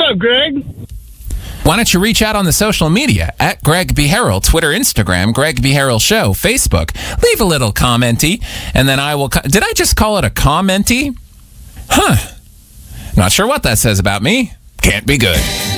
up, Greg? Why don't you reach out on the social media at Greg B. Harrell, Twitter, Instagram, Greg B. Harrell Show, Facebook. Leave a little commenty, and then I will... Did I just call it a commenty? Huh. Not sure what that says about me. Can't be good.